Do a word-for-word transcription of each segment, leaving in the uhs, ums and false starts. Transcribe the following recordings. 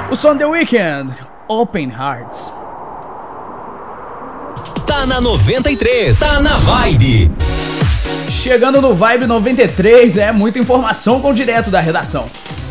O som The Weeknd, Open Hearts. Tá na noventa e três, tá na Vibe. Chegando no Vibe noventa e três, é muita informação com o direto da redação.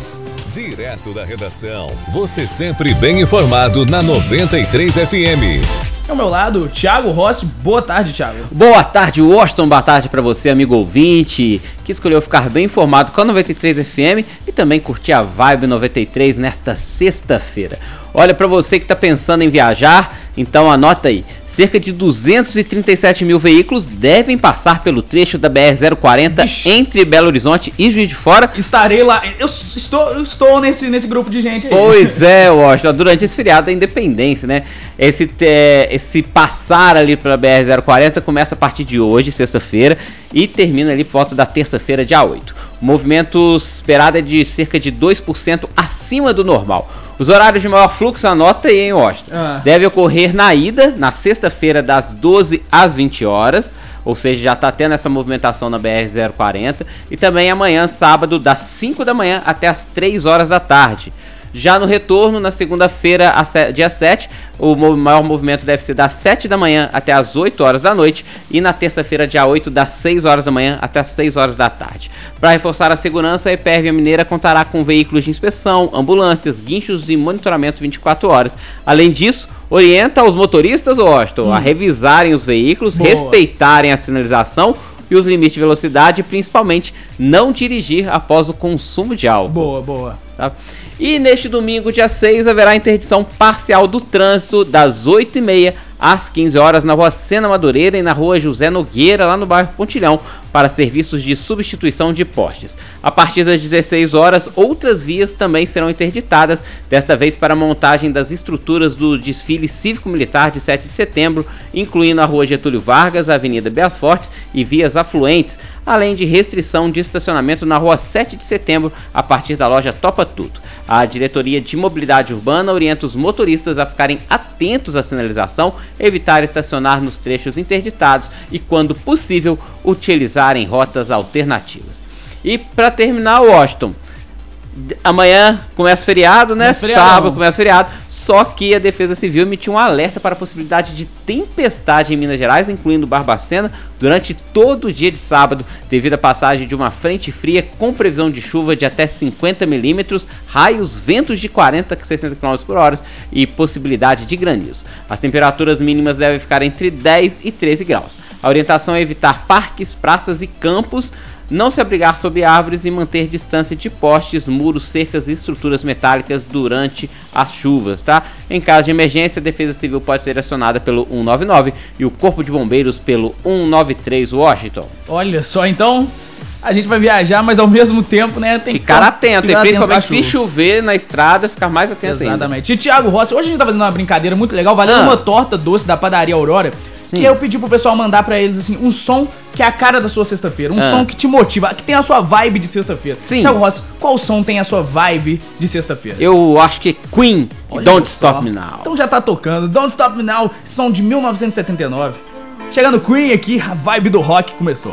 Direto da redação, você sempre bem informado na noventa e três F M. Ao meu lado, Thiago Rossi. Boa tarde, Thiago. Boa tarde, Washington. Boa tarde pra você, amigo ouvinte, que escolheu ficar bem informado com a noventa e três F M e também curtir a Vibe noventa e três nesta sexta-feira. Olha, pra você que tá pensando em viajar, então anota aí. Cerca de duzentos e trinta e sete mil veículos devem passar pelo trecho da B R zero quarenta Ixi. entre Belo Horizonte e Juiz de Fora. Estarei lá. Eu estou, eu estou nesse, nesse grupo de gente aí. Pois é, Washington, durante esse feriado da Independência, né? Esse, é, esse passar ali pela B R zero quarenta começa a partir de hoje, sexta-feira, e termina ali por volta da terça-feira, dia oito. O movimento esperado é de cerca de dois por cento acima do normal. Os horários de maior fluxo, anota aí, hein, Washington? Ah. Deve ocorrer na ida, na sexta-feira, das doze às vinte horas. Ou seja, já está tendo essa movimentação na B R zero quarenta. E também amanhã, sábado, das cinco da manhã até as três horas da tarde. Já no retorno, na segunda-feira, dia sete, o maior movimento deve ser das sete da manhã até as oito horas da noite. E na terça-feira, dia oito, das seis horas da manhã até as seis horas da tarde. Para reforçar a segurança, a Epérvia Mineira contará com veículos de inspeção, ambulâncias, guinchos e monitoramento vinte e quatro horas. Além disso, orienta os motoristas, Washington, hum. a revisarem os veículos, Boa. respeitarem a sinalização e os limites de velocidade e principalmente não dirigir após o consumo de álcool. Boa, boa. Tá? E neste domingo, dia seis, haverá interdição parcial do trânsito das oito e meia às quinze horas na rua Sena Madureira e na rua José Nogueira, lá no bairro Pontilhão, para serviços de substituição de postes. A partir das dezesseis horas, outras vias também serão interditadas, desta vez para a montagem das estruturas do desfile cívico-militar de sete de setembro, incluindo a rua Getúlio Vargas, a Avenida Belas Fortes e vias afluentes, além de restrição de estacionamento na rua sete de setembro, a partir da loja Topa Tudo. A Diretoria de Mobilidade Urbana orienta os motoristas a ficarem atentos à sinalização, evitar estacionar nos trechos interditados e, quando possível, utilizarem rotas alternativas. E para terminar, Washington, amanhã começa o feriado, né? Sábado começa o feriado. Só que a Defesa Civil emitiu um alerta para a possibilidade de tempestade em Minas Gerais, incluindo Barbacena, durante todo o dia de sábado, devido à passagem de uma frente fria com previsão de chuva de até cinquenta milímetros, raios, ventos de quarenta a sessenta quilômetros por hora e possibilidade de granizo. As temperaturas mínimas devem ficar entre dez e treze graus. A orientação é evitar parques, praças e campos, não se abrigar sob árvores e manter distância de postes, muros, cercas e estruturas metálicas durante as chuvas, tá? Em caso de emergência, a Defesa Civil pode ser acionada pelo um nove nove e o Corpo de Bombeiros pelo um nove três Washington. Olha só, então a gente vai viajar, mas ao mesmo tempo, né, tem ficar que atento, ficar e principalmente atento se chover na estrada, ficar mais atento. Exatamente. Ainda. E Thiago Rossi, hoje a gente tá fazendo uma brincadeira muito legal, valendo ah. uma torta doce da padaria Aurora. Sim. Que eu pedi pro pessoal mandar pra eles, assim, um som que é a cara da sua sexta-feira. Um ah. som que te motiva, que tem a sua vibe de sexta-feira. Sim. Thiago Rossi, qual som tem a sua vibe de sexta-feira? Eu acho que Queen, Olha Don't só. Stop Me Now. Então já tá tocando. Don't Stop Me Now, som de mil novecentos e setenta e nove. Chegando Queen aqui, a vibe do rock começou.